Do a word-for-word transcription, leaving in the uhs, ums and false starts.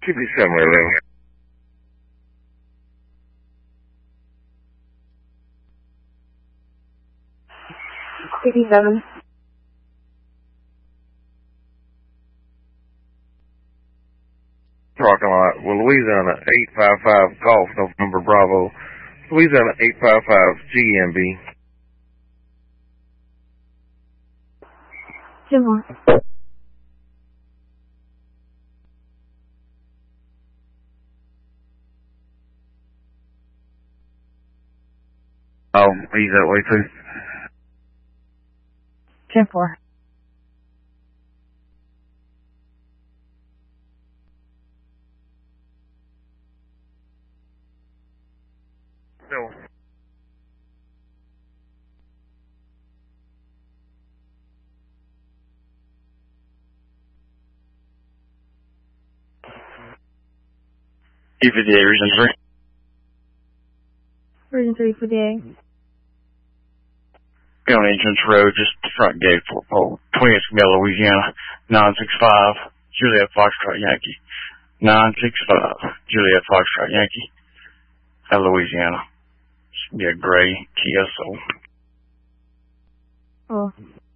fifty-seven eleven. fifty-seven. Parking lot. Well, Louisiana eight five five Golf November Bravo. Louisiana eight five five G M B. Two more. Oh, he's that way too. Ten four. No. E fifty-eight, Region three. Region three fifty-eight. Be on Entrance Road, just the front gate for oh, twentieth Camille, Louisiana, nine six five, Juliet Foxtrot Yankee. nine six five, Juliet Foxtrot Yankee, at Louisiana. Should be a gray Kia Soul. Oh.